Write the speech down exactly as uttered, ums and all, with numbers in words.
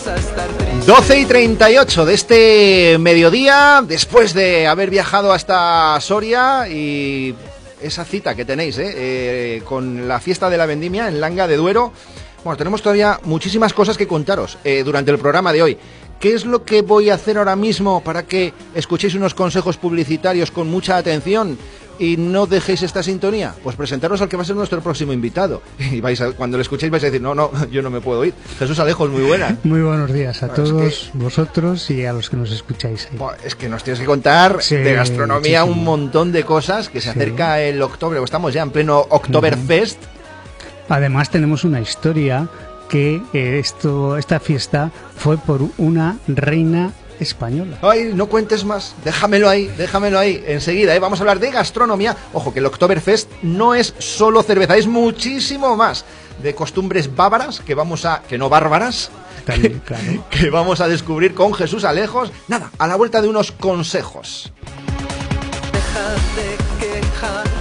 doce y treinta y ocho de este mediodía, después de haber viajado hasta Soria y esa cita que tenéis ¿eh? Eh, con la fiesta de la vendimia en Langa de Duero. Bueno, tenemos todavía muchísimas cosas que contaros eh, durante el programa de hoy. ¿Qué es lo que voy a hacer ahora mismo para que escuchéis unos consejos publicitarios con mucha atención y no dejéis esta sintonía? Pues presentaros al que va a ser nuestro próximo invitado. Y vais a, cuando lo escuchéis vais a decir, no, no, yo no me puedo ir. Jesús Alejos, muy buena. Muy buenos días a bueno, todos es que, vosotros y a los que nos escucháis ahí. Es que nos tienes que contar sí, de gastronomía muchísimo. Un montón de cosas, que se sí. acerca el octubre, estamos ya en pleno Oktoberfest. Uh-huh. Además tenemos una historia que eh, esto, esta fiesta fue por una reina española. Ay, no cuentes más, déjamelo ahí, déjamelo ahí, enseguida, ¿eh? Vamos a hablar de gastronomía. Ojo, que el Oktoberfest no es solo cerveza, es muchísimo más, de costumbres bávaras, que vamos a, que no bárbaras, También, claro. que, que vamos a descubrir con Jesús Alejos, nada, a la vuelta de unos consejos. Deja de quejar.